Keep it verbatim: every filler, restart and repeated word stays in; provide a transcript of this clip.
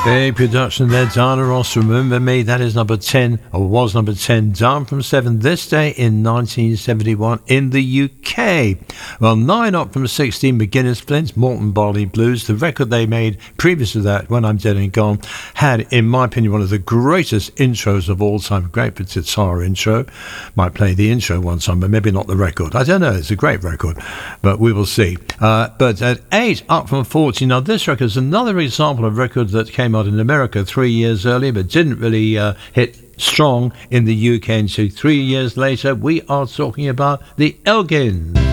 A production there, Diana Ross, Remember Me. That is number ten, or was number ten, down from seven this day in nineteen seventy-one in the U K. Well, nine up from sixteen, McGuinness Flint, Morton Barley Blues. The record they made previous to that, When I'm Dead and Gone, had, in my opinion, one of the greatest intros of all time. Great guitar intro. Might play the intro one time, but maybe not the record. I don't know. It's a great record, but we will see. Uh, but at eight, up from fourteen. Now, this record is another example of a record that came out in America three years earlier, but didn't really uh, hit strong in the U K until three years later. We are talking about the Elgins.